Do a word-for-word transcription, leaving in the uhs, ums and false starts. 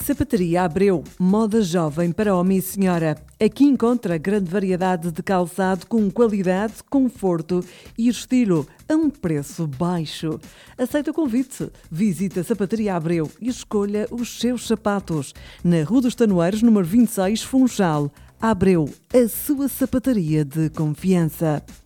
Sapataria Abreu, moda jovem para homem e senhora. Aqui encontra grande variedade de calçado com qualidade, conforto e estilo a um preço baixo. Aceita o convite. Visita a Sapataria Abreu e escolha os seus sapatos. Na Rua dos Tanoeiros, número vinte e seis, Funchal. Abreu, a sua sapataria de confiança.